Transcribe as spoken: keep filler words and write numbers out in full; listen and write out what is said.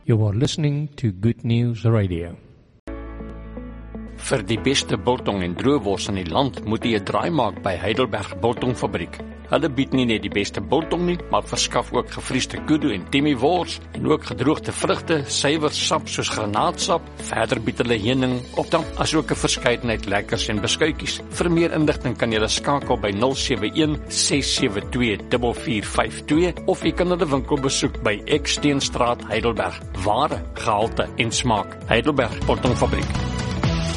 You are listening to Good News Radio. Vir die beste biltong en droëwors in die land moet jy 'n draai maak by Heidelberg Biltongfabriek. Hulle bied nie net die beste biltong nie, maar verskaf ook gevriesde kudu en timmiewors en ook gedroogde vrugte, suiwer sap soos granaatsap. Verder bied hulle heuning, opdam, asook 'n verskeidenheid lekkers en beskuitjies. Vir meer inligting kan jy skakel by nul sewe een ses sewe twee vier vier vyf twee of jy kan hulle winkel besoek by Eksteenstraat Heidelberg. Ware, gehalte en smaak. Heidelberg Biltongfabriek.